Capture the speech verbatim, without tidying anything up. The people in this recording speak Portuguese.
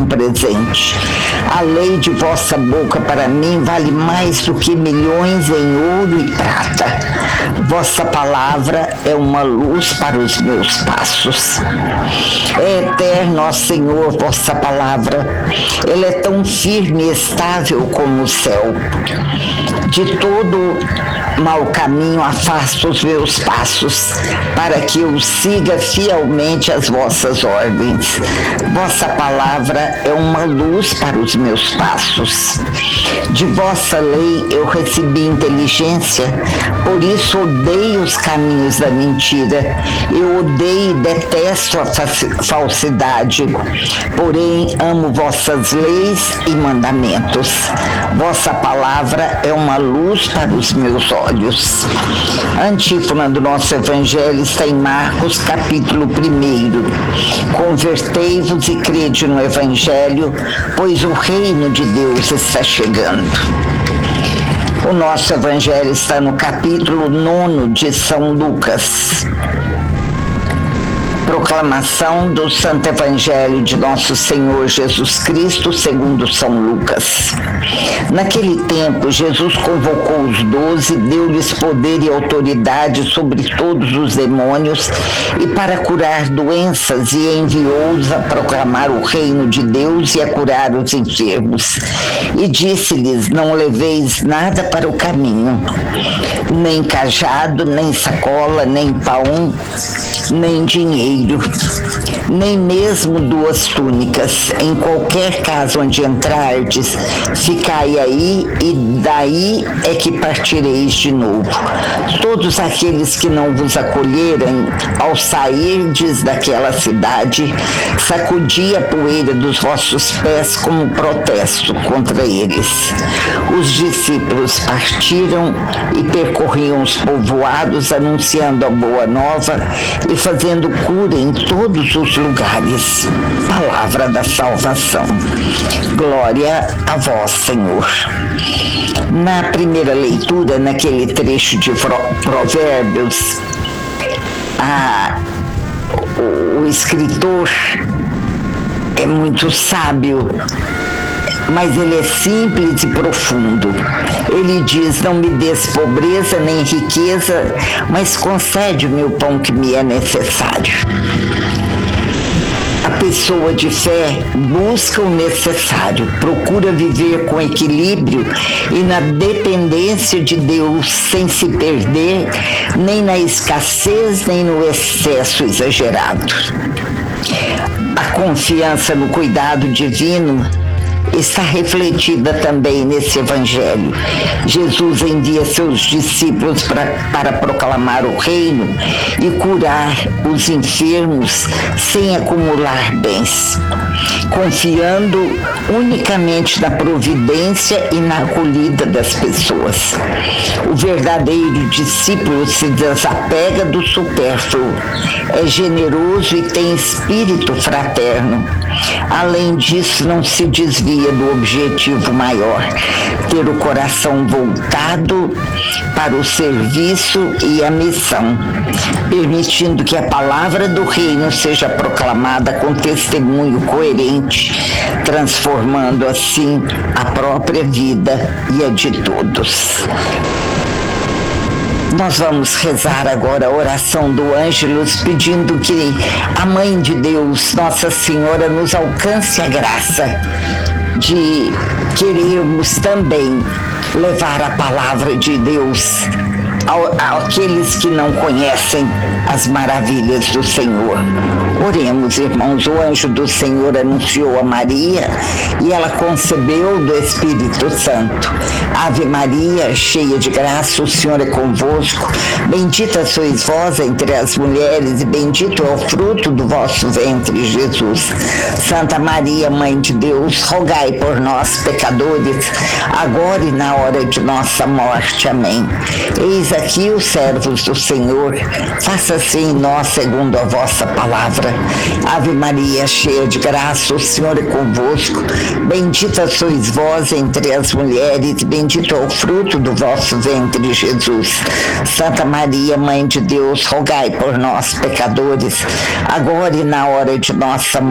um presente. A lei de vossa boca para mim vale mais do que milhões em ouro e prata. Vossa palavra é uma luz para os meus passos. É eterno, ó Senhor, vossa palavra. Ela é tão firme e estável como o céu. De todo mau caminho afasta os meus passos, para que eu siga fielmente as vossas ordens. Vossa palavra é uma luz para os meus passos. De vossa lei eu recebi inteligência, por isso odeio os caminhos da mentira. Eu odeio e detesto a falsidade, porém amo vossas leis e mandamentos. Vossa palavra é uma luz para os meus olhos. A antífona do nosso Evangelho está em Marcos, capítulo primeiro. Convertei-vos e crede no Evangelho, pois o reino de Deus está chegando. O nosso Evangelho está no capítulo nono de São Lucas. Proclamação do Santo Evangelho de Nosso Senhor Jesus Cristo segundo São Lucas. Naquele tempo, Jesus convocou os doze, deu-lhes poder e autoridade sobre todos os demônios e para curar doenças, e enviou-os a proclamar o reino de Deus e a curar os enfermos. E disse-lhes: não leveis nada para o caminho, nem cajado, nem sacola, nem pão, nem dinheiro, nem mesmo duas túnicas. Em qualquer casa onde entrardes, ficai aí, e daí é que partireis de novo. Todos aqueles que não vos acolherem, ao sairdes daquela cidade, sacudi a poeira dos vossos pés como protesto contra eles. Os discípulos partiram e percorriam os povoados, anunciando a boa nova e fazendo cura em todos os lugares. Palavra da salvação. Glória a vós, Senhor. Na primeira leitura, naquele trecho de Provérbios, a, o, o escritor é muito sábio, mas ele é simples e profundo. Ele diz: não me des pobreza nem riqueza, mas concede-me o pão que me é necessário. A pessoa de fé busca o necessário, procura viver com equilíbrio e na dependência de Deus, sem se perder nem na escassez nem no excesso exagerado. A confiança no cuidado divino está refletida também nesse Evangelho. Jesus envia seus discípulos pra, para proclamar o reino e curar os enfermos sem acumular bens, confiando unicamente na providência e na acolhida das pessoas. O verdadeiro discípulo se desapega do supérfluo, é generoso e tem espírito fraterno. Além disso, não se desvia do objetivo maior, ter o coração voltado para o serviço e a missão, permitindo que a palavra do reino seja proclamada com testemunho coerente, transformando assim a própria vida e a de todos. Nós vamos rezar agora a oração do Ângelus, pedindo que a Mãe de Deus, Nossa Senhora, nos alcance a graça de querermos também levar a palavra de Deus àqueles que não conhecem as maravilhas do Senhor. Oremos, irmãos. O anjo do Senhor anunciou a Maria e ela concebeu do Espírito Santo. Ave Maria, cheia de graça, o Senhor é convosco. Bendita sois vós entre as mulheres e bendito é o fruto do vosso ventre, Jesus. Santa Maria, Mãe de Deus, rogai por nós, pecadores, agora e na hora de nossa morte. Amém. Eis aqui os servos do Senhor, faça-se em nós segundo a vossa palavra. Ave Maria, cheia de graça, o Senhor é convosco. Bendita sois vós entre as mulheres, e bendito é o fruto do vosso ventre, Jesus. Santa Maria, Mãe de Deus, rogai por nós, pecadores, agora e na hora de nossa morte.